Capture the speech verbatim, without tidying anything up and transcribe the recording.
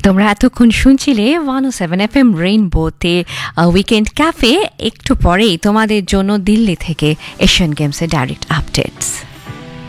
তোমরা এতক্ষণ শুনছিলে ওয়ান ও seven F M রেইনবোতে weekend cafe. একটু পরেই তোমাদের জন্য দিল্লি থেকে এশিয়ান গেমসের ডাইরেক্ট আপডেটস।